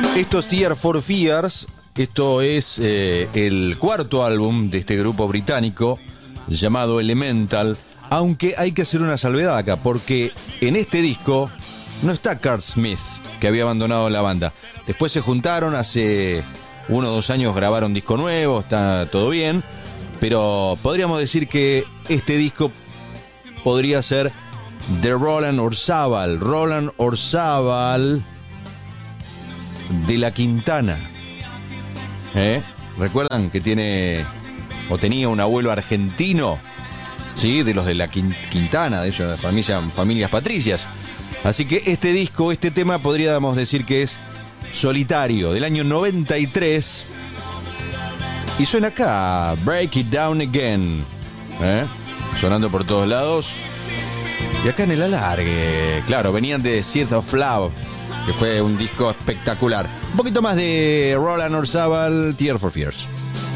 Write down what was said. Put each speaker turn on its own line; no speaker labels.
Esto es Tears for Fears. Esto es el cuarto álbum de este grupo británico llamado Elemental. Aunque hay que hacer una salvedad acá, porque en este disco no está Carl Smith, que había abandonado la banda. Después se juntaron, hace 1 o 2 años grabaron disco nuevo, está todo bien. Pero podríamos decir que este disco podría ser de Roland Orzabal. Roland Orzabal de la Quintana. ¿Recuerdan que tiene o tenía un abuelo argentino? Sí, de los de la Quintana, de ellos, familias patricias. Así que este disco, este tema, podríamos decir que es solitario, del año 93. Y suena acá, Break It Down Again. Sonando por todos lados. Y acá en el alargue, claro, venían de Seeds of Love, que fue un disco espectacular. Un poquito más de Roland Orzabal, Tears for Fears.